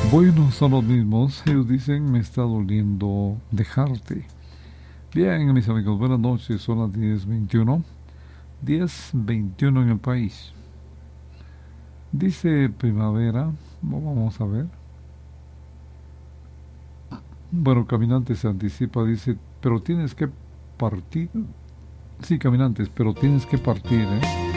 Bueno, son los mismos. Ellos dicen, me está doliendo dejarte. Bien, mis amigos, buenas noches. Son las 10:21. 10:21 en el país. Dice primavera. Vamos a ver. Bueno, caminante se anticipa. Dice, pero tienes que partir. Sí, caminantes, pero tienes que partir, ¿eh?